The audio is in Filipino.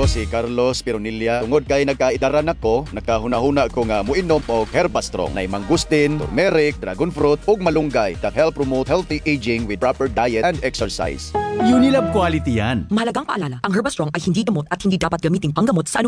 Ako si Carlos Pironilla. Tungod kay nagkaidaran ako, nakahuna-huna ko nga muinom og Herbastrong na mangustin, turmeric, dragon fruit ug malunggay that help promote healthy aging with proper diet and exercise. Unilab quality yan. Mahalagang paalala, ang Herbastrong ay hindi gamot at hindi dapat gamitin panggamot sa